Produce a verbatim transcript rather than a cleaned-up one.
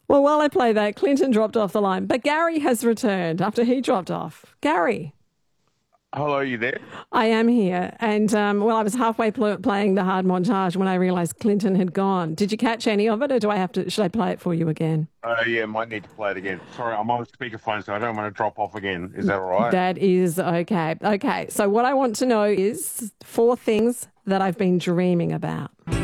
Well, while I play that, Clinton dropped off the line, but Gary has returned after he dropped off. Gary, Hello, are you there? I am here. And, um, well, I was halfway pl- playing the hard montage when I realised Clinton had gone. Did you catch any of it, or do I have to, should I play it for you again? Uh, yeah, might need to play it again. Sorry, I'm on speakerphone, so I don't want to drop off again. Is that all right? That is okay. Okay, so what I want to know is four things that I've been dreaming about.